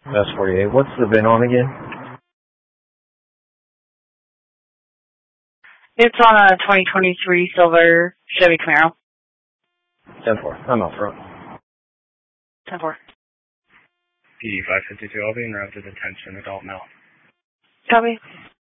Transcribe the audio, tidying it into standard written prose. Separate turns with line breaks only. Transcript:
That's 48. What's the VIN on again?
It's on a 2023 silver Chevy Camaro.
10-4. I'm out front.
10-4.
PD 552, I'll be en route to detention, adult male.
Copy.